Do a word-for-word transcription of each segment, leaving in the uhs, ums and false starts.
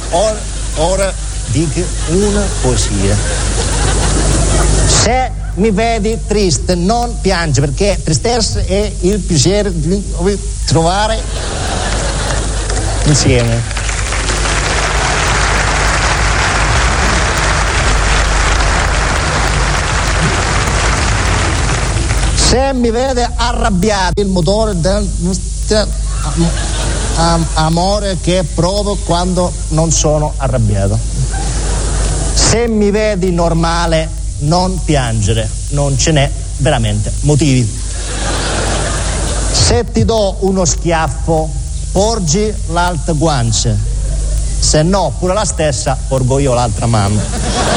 Ora, ora dico una poesia. Se mi vedi triste non piange, perché tristezza è il piacere di trovare insieme. Se mi vede arrabbiato, il motore del amore che provo quando non sono arrabbiato. Se mi vedi normale, non piangere, non ce n'è veramente motivi. Se ti do uno schiaffo, porgi l'altra guancia, se no pure la stessa porgo io l'altra mano.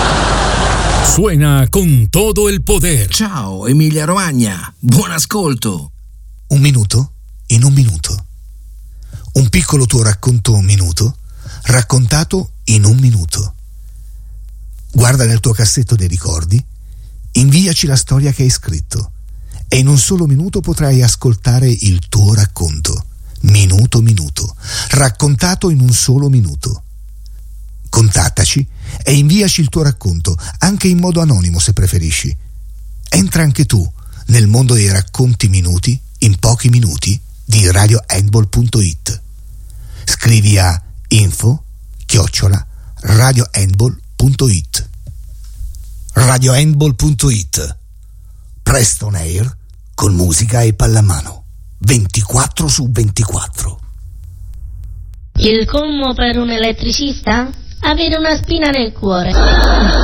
Suena con todo el poder. Ciao Emilia Romagna, buon ascolto. Un minuto in un minuto. Un piccolo tuo racconto un minuto, raccontato in un minuto. Guarda nel tuo cassetto dei ricordi, inviaci la storia che hai scritto e in un solo minuto potrai ascoltare il tuo racconto. Minuto minuto, raccontato in un solo minuto. Contattaci e inviaci il tuo racconto, anche in modo anonimo se preferisci. Entra anche tu nel mondo dei racconti minuti in pochi minuti di radio handball punto it. Scrivi a info chiocciola radio handball punto it. radio handball punto it. Presto on air con musica e pallamano ventiquattro su ventiquattro. Il colmo per un elettricista? Avere una spina nel cuore.